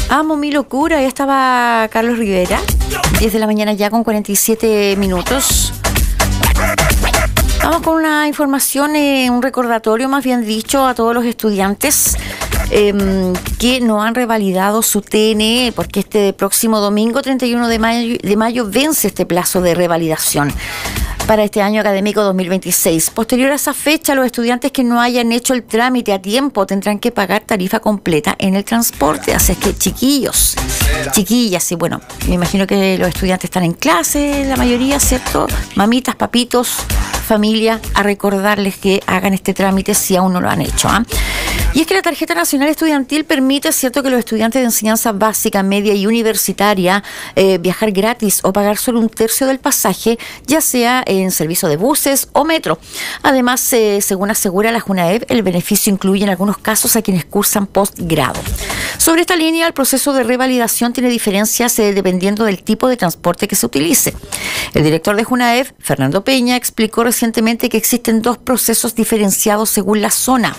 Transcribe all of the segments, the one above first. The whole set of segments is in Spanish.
Amo mi locura. Ahí estaba Carlos Rivera. 10 de la mañana ya con 47 minutos. Vamos con una información, un recordatorio más bien dicho a todos los estudiantes que no han revalidado su TNE, porque este próximo domingo 31 de mayo vence este plazo de revalidación para este año académico 2026. Posterior a esa fecha, los estudiantes que no hayan hecho el trámite a tiempo tendrán que pagar tarifa completa en el transporte. Así es que, chiquillos, chiquillas, y bueno, me imagino que los estudiantes están en clase, la mayoría, ¿cierto? Mamitas, papitos, familia, a recordarles que hagan este trámite si aún no lo han hecho, ¿ah? Y es que la tarjeta nacional estudiantil permite, cierto, que los estudiantes de enseñanza básica, media y universitaria viajar gratis o pagar solo un tercio del pasaje, ya sea en servicio de buses o metro. Además, según asegura la Junaep, el beneficio incluye en algunos casos a quienes cursan postgrado. Sobre esta línea, el proceso de revalidación tiene diferencias dependiendo del tipo de transporte que se utilice. El director de Junaep, Fernando Peña, explicó recientemente que existen dos procesos diferenciados según la zona.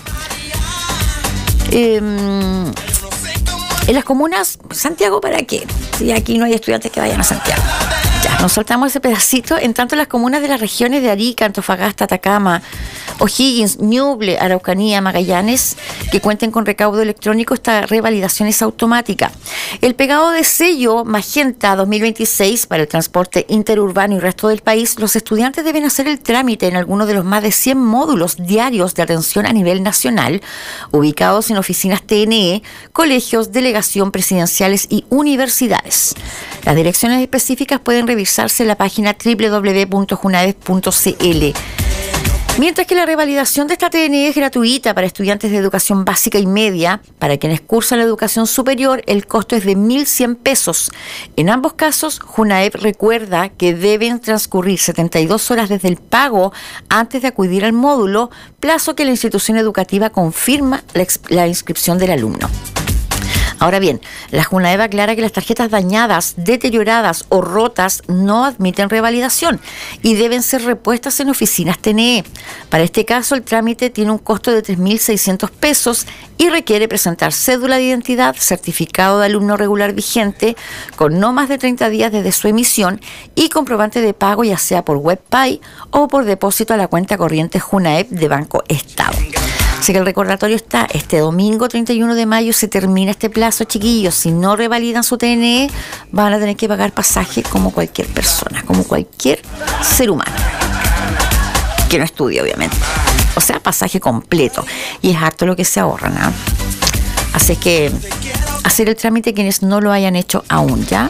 En las comunas, Santiago, ¿para qué? Si aquí no hay estudiantes que vayan a Santiago. Ya, nos saltamos ese pedacito. En tanto, las comunas de las regiones de Arica, Antofagasta, Atacama, O'Higgins, Ñuble, Araucanía, Magallanes, que cuenten con recaudo electrónico, esta revalidación es automática. El pegado de sello Magenta 2026 para el transporte interurbano y resto del país, los estudiantes deben hacer el trámite en alguno de los más de 100 módulos diarios de atención a nivel nacional, ubicados en oficinas TNE, colegios, delegación presidenciales y universidades. Las direcciones específicas pueden revisarse en la página www.junaep.cl. Mientras que la revalidación de esta TNE es gratuita para estudiantes de educación básica y media, para quienes cursan la educación superior, el costo es de 1.100 pesos. En ambos casos, Junaep recuerda que deben transcurrir 72 horas desde el pago antes de acudir al módulo, plazo que la institución educativa confirma la inscripción del alumno. Ahora bien, la Junaep aclara que las tarjetas dañadas, deterioradas o rotas no admiten revalidación y deben ser repuestas en oficinas TNE. Para este caso, el trámite tiene un costo de 3.600 pesos y requiere presentar cédula de identidad, certificado de alumno regular vigente con no más de 30 días desde su emisión y comprobante de pago, ya sea por WebPay o por depósito a la cuenta corriente Junaep de Banco Estado. Así que el recordatorio está, este domingo 31 de mayo se termina este plazo, chiquillos. Si no revalidan su TNE, van a tener que pagar pasaje como cualquier persona, como cualquier ser humano. Que no estudie, obviamente. O sea, pasaje completo. Y es harto lo que se ahorran, ¿eh? Así que hacer el trámite quienes no lo hayan hecho aún, ¿ya?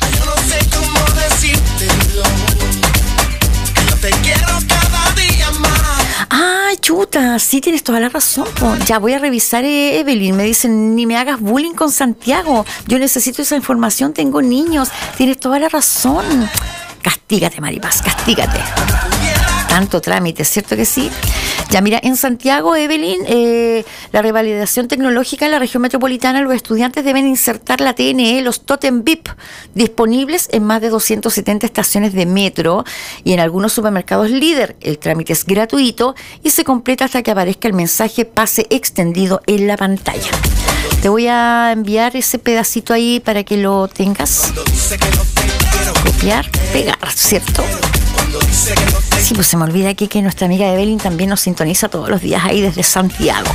Chuta, sí, tienes toda la razón. Ya voy a revisar, Evelyn. Me dicen, ni me hagas bullying con Santiago. Yo necesito esa información, tengo niños. Tienes toda la razón. Castígate, Maripaz, castígate. Tanto trámite, ¿cierto que sí? Ya, mira, en Santiago, Evelyn, la revalidación tecnológica en la región metropolitana, los estudiantes deben insertar la TNE, los Totem VIP, disponibles en más de 270 estaciones de metro y en algunos supermercados líder. El trámite es gratuito y se completa hasta que aparezca el mensaje pase extendido en la pantalla. Te voy a enviar ese pedacito ahí para que lo tengas. Copiar, pegar, ¿cierto? Sí, pues se me olvida aquí que nuestra amiga Evelyn también nos sintoniza todos los días ahí desde Santiago.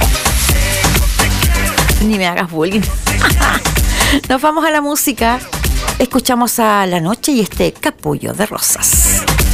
Ni me hagas bullying. Nos vamos a la música. Escuchamos a La Noche y este Capullo de Rosas.